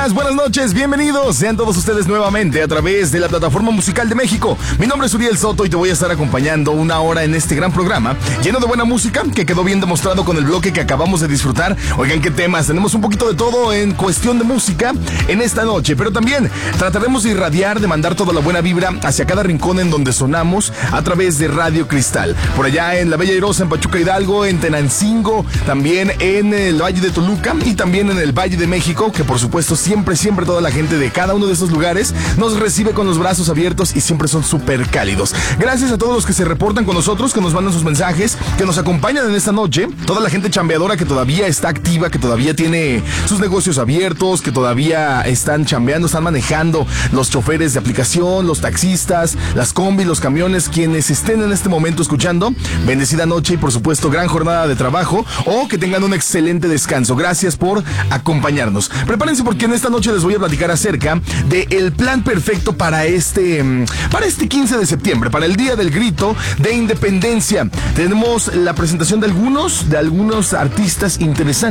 días, buenas noches, bienvenidos sean todos ustedes nuevamente a través de la Plataforma Musical de México. Mi nombre es Uriel Soto y te voy a estar acompañando una hora en este gran programa lleno de buena música que quedó bien demostrado con el bloque que acabamos de disfrutar. Oigan, qué temas, tenemos un poquito de todo en cuestión de música en esta noche, pero también trataremos de irradiar, de mandar toda la buena vibra hacia cada rincón en donde sonamos a través de Radio Cristal. Por allá en la Bella Airosa, en Pachuca Hidalgo, en Tenancingo, también en el Valle de Toluca y también en el Valle de México, que por supuesto siempre toda la gente de cada uno de esos lugares nos recibe con los brazos abiertos y siempre son súper cálidos. Gracias a todos los que se reportan con nosotros, que nos mandan sus mensajes, que nos acompañan en esta noche, toda la gente chambeadora que todavía está activa, que todavía tiene sus negocios abiertos, que todavía están chambeando, están manejando, los choferes de aplicación, los taxistas, las combis, los camiones, quienes estén en este momento escuchando, bendecida noche y por supuesto gran jornada de trabajo o que tengan un excelente descanso. Gracias por acompañarnos. Prepárense porque en esta noche les voy a platicar acerca del plan perfecto para este 15 de septiembre, para el Día del Grito de Independencia. Tenemos la presentación de algunos artistas interesantes